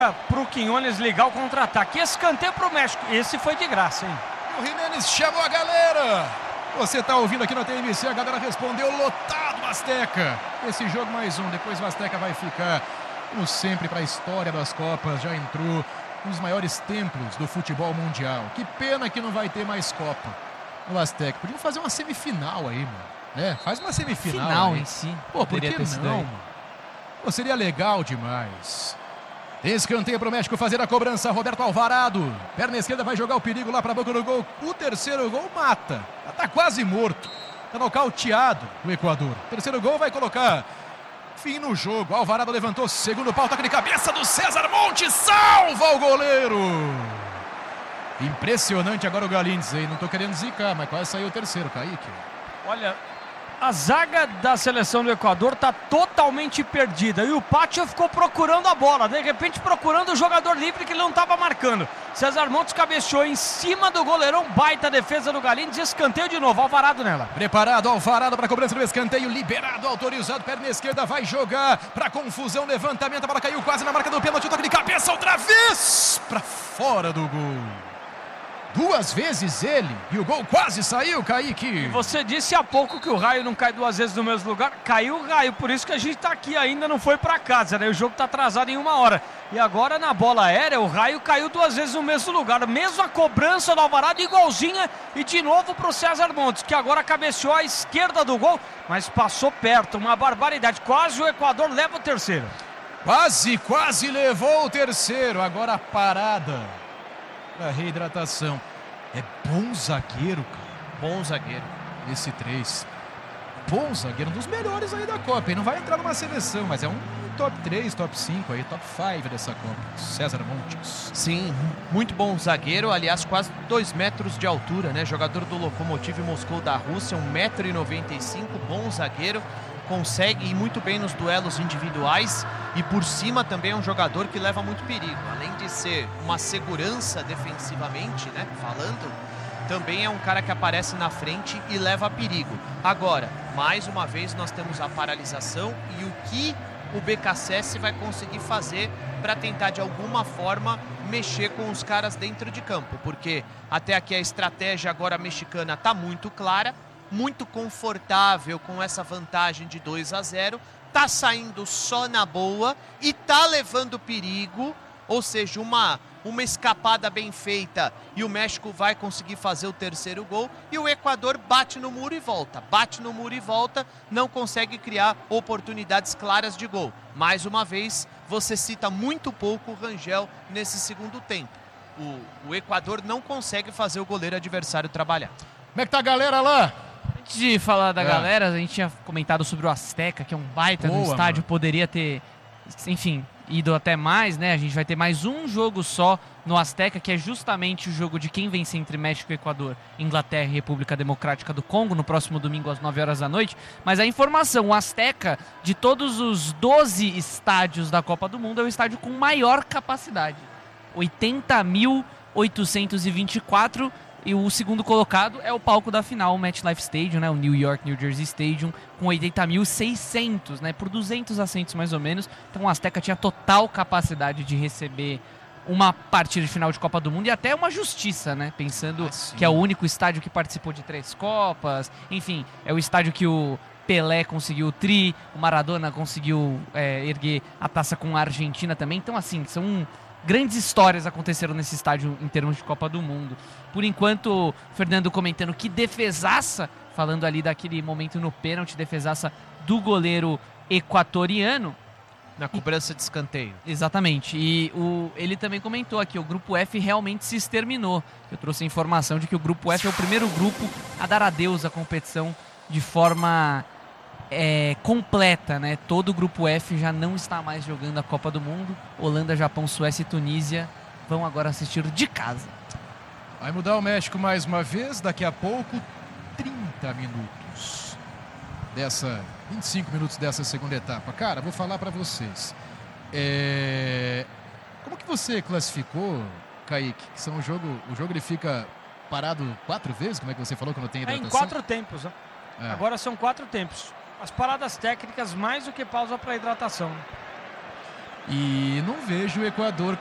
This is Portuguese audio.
Pro Quiñones ligar o contra-ataque. Escanteio pro México. Esse foi de graça, hein? O Jiménez chamou a galera. Você tá ouvindo aqui na TMC, a galera respondeu lotado, Azteca. Esse jogo mais um, depois o Azteca vai ficar, como sempre, para a história das Copas. Já entrou nos maiores templos do futebol mundial. Que pena que não vai ter mais Copa no Azteca. Podiam fazer uma semifinal aí, mano. Né? Faz uma semifinal final aí. em si. Pô, por que não, mano? Pô, seria legal demais. Escanteio para o México fazer a cobrança. Roberto Alvarado. Perna esquerda vai jogar o perigo lá para a boca do gol. O terceiro gol mata. Já tá quase morto. Tá nocauteado o Equador. Terceiro gol vai colocar fim no jogo. Alvarado levantou. Segundo pau. Toque de cabeça do César Montes. Salva o goleiro. Impressionante agora o Galíndez aí. Não tô querendo zicar, mas quase saiu o terceiro, Kaique. Olha, a zaga da seleção do Equador está totalmente perdida. E o Pátio ficou procurando a bola. De repente procurando o jogador livre que ele não estava marcando. César Montes cabeceou em cima do goleirão. Baita defesa do Galíndez. Escanteio de novo. Alvarado nela. Preparado, Alvarado para a cobrança do escanteio. Liberado, autorizado. Perna esquerda vai jogar para confusão. Levantamento. A bola caiu quase na marca do pênalti. Toque de cabeça outra vez. Para fora do gol. Duas vezes ele, e o gol quase saiu, Kaique. E você disse há pouco que o raio não cai duas vezes no mesmo lugar. Caiu o raio, por isso que a gente tá aqui ainda, não foi pra casa, né? O jogo tá atrasado em 1 hora. E agora na bola aérea, o raio caiu duas vezes no mesmo lugar. Mesmo a cobrança do Alvarado, igualzinha. E de novo pro César Montes, que agora cabeceou à esquerda do gol, mas passou perto, uma barbaridade. Quase o Equador leva o terceiro. Quase levou o terceiro. Agora a parada da reidratação. É bom zagueiro, cara. Bom zagueiro. Esse 3. Bom zagueiro, um dos melhores aí da Copa. E não vai entrar numa seleção, mas é um top 3, top 5 aí, top 5 dessa Copa. César Montes. Sim, muito bom zagueiro. Aliás, quase 2 metros de altura, né? Jogador do Lokomotiv Moscou da Rússia, 1,95 m. Bom zagueiro. Consegue ir muito bem nos duelos individuais e por cima também é um jogador que leva muito perigo. Além de ser uma segurança defensivamente, né, falando, também é um cara que aparece na frente e leva perigo. Agora, mais uma vez nós temos a paralisação e o que o BKSS vai conseguir fazer para tentar de alguma forma mexer com os caras dentro de campo, porque até aqui a estratégia agora mexicana está muito clara, muito confortável com essa vantagem de 2-0, tá saindo só na boa e tá levando perigo, ou seja, uma escapada bem feita e o México vai conseguir fazer o terceiro gol e o Equador bate no muro e volta, não consegue criar oportunidades claras de gol. Mais uma vez, você cita muito pouco o Rangel nesse segundo tempo. O Equador não consegue fazer o goleiro adversário trabalhar. Como é que tá a galera lá? Antes de falar da galera, a gente tinha comentado sobre o Azteca, que é um baita no estádio, mano. Poderia ter, enfim, ido até mais, né? A gente vai ter mais um jogo só no Azteca, que é justamente o jogo de quem vence entre México e Equador, Inglaterra e República Democrática do Congo, no próximo domingo às 9 horas da noite. Mas a informação, o Azteca, de todos os 12 estádios da Copa do Mundo, é o estádio com maior capacidade. 80.824. E o segundo colocado é o palco da final, o MetLife Stadium, né, o New Jersey Stadium, com 80.600, né, por 200 assentos mais ou menos. Então o Azteca tinha total capacidade de receber uma partida de final de Copa do Mundo e até uma justiça, né, pensando que é o único estádio que participou de 3 Copas. Enfim, é o estádio que o Pelé conseguiu o tri, o Maradona conseguiu erguer a taça com a Argentina também. Então, assim, são grandes histórias aconteceram nesse estádio em termos de Copa do Mundo. Por enquanto, o Fernando comentando que defesaça, falando ali daquele momento no pênalti, defesaça do goleiro equatoriano. Na cobrança de escanteio. Exatamente. E ele também comentou aqui, o Grupo F realmente se exterminou. Eu trouxe a informação de que o Grupo F é o primeiro grupo a dar adeus à competição de forma completa, né? Todo o Grupo F já não está mais jogando a Copa do Mundo. Holanda, Japão, Suécia e Tunísia vão agora assistir de casa. Vai mudar o México mais uma vez, daqui a pouco, 30 minutos 25 minutos dessa segunda etapa. Cara, vou falar para vocês. Como que você classificou, Kaique? Que o jogo ele fica parado 4 vezes? Como é que você falou quando tem hidratação? Em 4 tempos, né? Agora são 4 tempos. As paradas técnicas mais do que pausa para hidratação. E não vejo o Equador